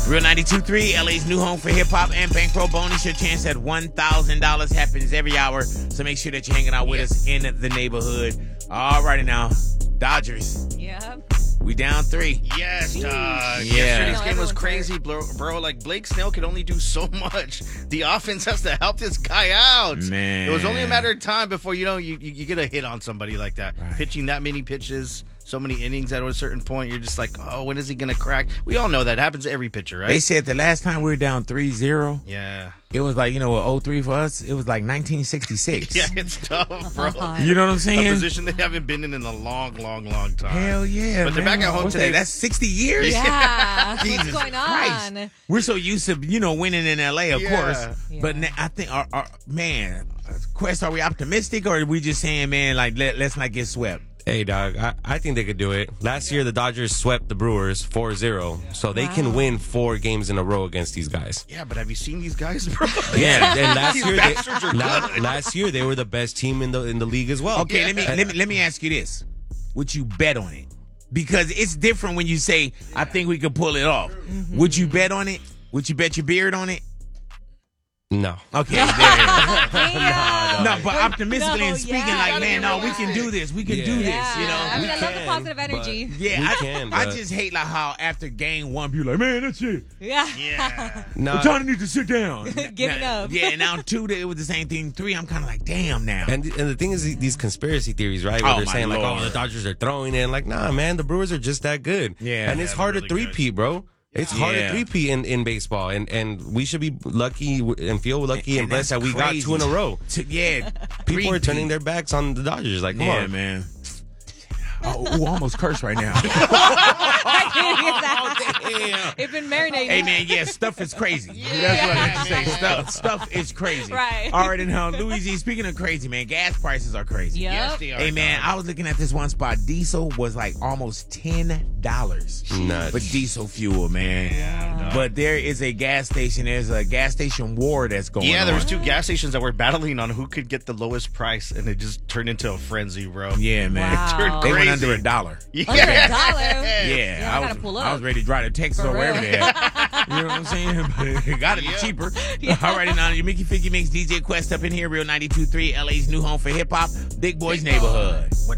Real 92.3, LA's new home for hip-hop and bankroll bonus. Your chance at $1,000 happens every hour, so make sure that you're hanging out with us in the neighborhood. All righty now, Dodgers. Yep. We down 3. Yes, dog. Yeah. Yesterday's game was crazy, bro. Like, Blake Snell could only do so much. The offense has to help this guy out. Man. It was only a matter of time before, you get a hit on somebody like that. Right. Pitching that many pitches, so many innings at a certain point, you're just like, oh, when is he going to crack? We all know that happens to every pitcher, right? They said the last time we were down 3-0, Yeah. it was like, 0-3 for us. It was like 1966. Yeah, it's tough, bro. You know what I'm saying? A position they haven't been in a long, long, long time. Hell yeah. But they're back at home What's today. that? That's 60 years? Yeah. Jesus What's going Christ. on? We're so used to, winning in LA, of Yeah. course. Yeah. But I think, Quest, are we optimistic or are we just saying, man, like, let's not get swept? Hey, dog, I think they could do it. Last year, the Dodgers swept the Brewers 4-0, so they can win 4 games in a row against these guys. Yeah, but have you seen these guys, bro? Yeah, and These bastards are good. last year they were the best team in the league as well. Okay, let me ask you this. Would you bet on it? Because it's different when you say, I think we could pull it off. Mm-hmm. Would you bet on it? Would you bet your beard on it? No. Okay, there it is. Yeah. No, but optimistically and speaking, yeah. like, man, no, we can do this. We can do this, Yeah. I mean, I love the can, positive but- energy. Yeah, We I can, I but- just hate like how after game 1, people like, man, that's it. Yeah. Yeah. No. Johnny needs to sit down. Giving Now- up. Yeah, now 2, it was the same thing. 3, I'm kind of like, damn now. And the thing is, these conspiracy theories, right? Where Oh, they're my saying, like, Lord. oh, the Dodgers are throwing in. Like, nah, man, the Brewers are just that good. Yeah. And it's Yeah, hard they're to really good. three-peat, bro. It's hard Yeah. to three-peat in baseball. And we should be lucky and feel lucky and blessed that that's we got crazy. 2 in a row. Yeah. People are turning their backs on the Dodgers. Like, come Yeah, on. man. Oh, ooh, almost cursed right now. Damn. It's been marinating. Hey, man, yeah, stuff is crazy. That's what I have to say. Stuff is crazy. Right. All right, and Louis, speaking of crazy, man, gas prices are crazy. Yep. Yes, they are. Hey, man, I was looking at this one spot. Diesel was like almost $10 Nuts. for diesel fuel, man. Yeah, But there is a gas station. There's a gas station war that's going on. Yeah, there was 2 gas stations that were battling on who could get the lowest price, and it just turned into a frenzy, bro. Yeah, man. Wow. They went Crazy. under $1. Yeah. Under $1. Yeah, I gotta pull up. I was ready to drive to Texas or For wherever real. they at. You know what I'm saying? But it gotta be cheaper. All righty now, your Mickey Figgy makes DJ Quest up in here, Real 92.3, LA's new home for hip hop, Big Boy's neighborhood. What